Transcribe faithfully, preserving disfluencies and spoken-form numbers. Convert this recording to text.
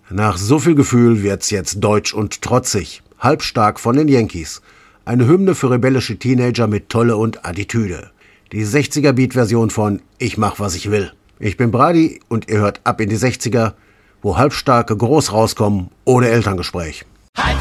Nach so viel Gefühl wird's jetzt deutsch und trotzig. Halbstark von den Yankees. Eine Hymne für rebellische Teenager mit Tolle und Attitüde. Die sechziger-Beat-Version von Ich mach, was ich will. Ich bin Brady und ihr hört Ab in die sechziger, wo Halbstarke groß rauskommen, ohne Elterngespräch.